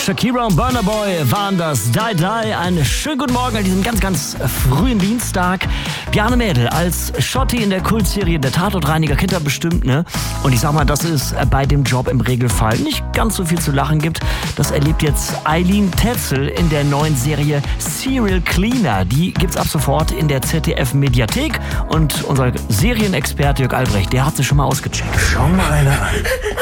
Shakira und Burna Boy waren das. Die Die. Einen schönen guten Morgen an diesem ganz, ganz frühen Dienstag. Bjarne Mädel als Schotti in der Kultserie Der Tatortreiniger kennt er bestimmt, ne? Und ich sag mal, dass es bei dem Job im Regelfall nicht ganz so viel zu lachen gibt. Das erlebt jetzt Eileen Tetzel in der neuen Serie Serial Cleaner. Die gibt's ab sofort in der ZDF-Mediathek. Und unser Serienexperte Jörg Albrecht, der hat sie schon mal ausgecheckt. Schau mal einer an.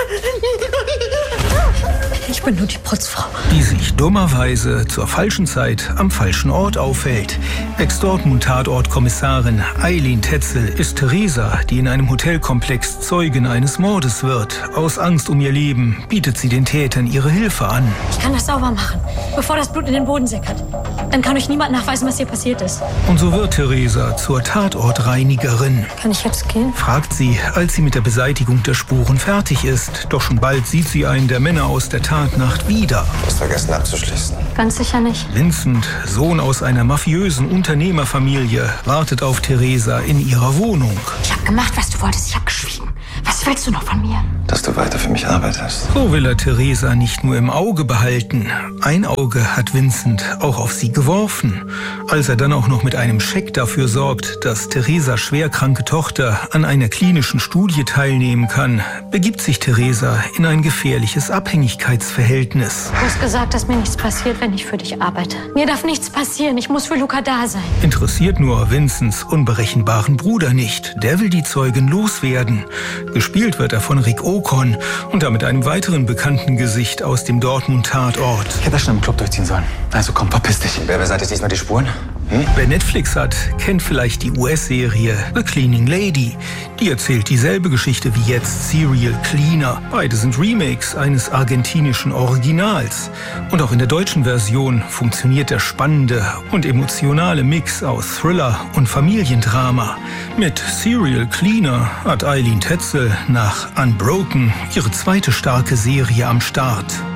Ich bin nur die Putzfrau. Die sich dummerweise zur falschen Zeit am falschen Ort aufhält. Ex-Dortmund-Tatort-Kommissarin Eileen Tetzel ist Theresa, die in einem Hotelkomplex Zeugin eines Mordes wird. Aus Angst um ihr Leben bietet sie den Tätern ihre Hilfe an. Ich kann das sauber machen, bevor das Blut in den Boden sickert. Dann kann euch niemand nachweisen, was hier passiert ist. Und so wird Theresa zur Tatortreinigerin. Kann ich jetzt gehen? Fragt sie, als sie mit der Beseitigung der Spuren fertig ist. Doch schon bald sieht sie einen der Männer aus der Tatnacht wieder. Du hast vergessen abzuschließen. Ganz sicher nicht. Vincent, Sohn aus einer mafiösen Unternehmerfamilie, wartet auf Theresa in ihrer Wohnung. Ich habe gemacht, was du wolltest. Ich habe geschwiegen. Was willst du noch von mir? Dass du weiter für mich arbeitest. So will er Theresa nicht nur im Auge behalten. Ein Auge hat Vincent auch auf sie geworfen. Als er dann auch noch mit einem Scheck dafür sorgt, dass Theresas schwerkranke Tochter an einer klinischen Studie teilnehmen kann, begibt sich Theresa in ein gefährliches Abhängigkeitsverhältnis. Du hast gesagt, dass mir nichts passiert, wenn ich für dich arbeite. Mir darf nichts passieren. Ich muss für Luca da sein. Interessiert nur Vincents unberechenbaren Bruder nicht. Der will die Zeugin loswerden. Gespielt wird er von Rick Ocon und damit einem weiteren bekannten Gesicht aus dem Dortmund-Tatort. Ich hätte das schon im Club durchziehen sollen. Also komm, verpiss dich. Wer beseitigt diesmal die Spuren? Wer Netflix hat, kennt vielleicht die US-Serie The Cleaning Lady. Die erzählt dieselbe Geschichte wie jetzt Serial Cleaner. Beide sind Remakes eines argentinischen Originals. Und auch in der deutschen Version funktioniert der spannende und emotionale Mix aus Thriller und Familiendrama. Mit Serial Cleaner hat Eileen Tetzel nach Unbroken ihre zweite starke Serie am Start.